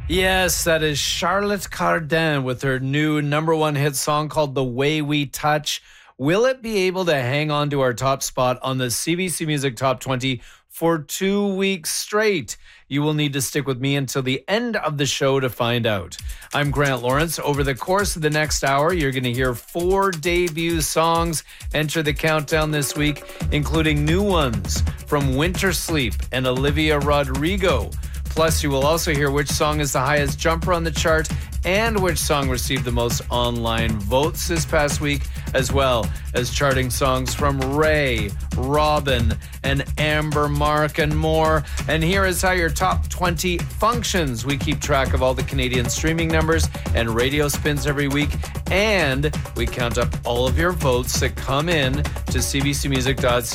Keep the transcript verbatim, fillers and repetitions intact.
Yes, that is Charlotte Cardin with her new number one hit song called The Way We Touch. Will it be able to hang on to our top spot on the C B C Music Top twenty for two weeks straight? You will need to stick with me until the end of the show to find out. I'm Grant Lawrence. Over the course of the next hour, you're going to hear four debut songs enter the countdown this week, including new ones from Winter Sleep and Olivia Rodrigo. Plus, you will also hear which song is the highest jumper on the chart and which song received the most online votes this past week, as well as charting songs from Ray, Robin, and Amber Mark, and more. And here is how your top twenty functions. We keep track of all the Canadian streaming numbers and radio spins every week, and we count up all of your votes that come in to c b c music dot c a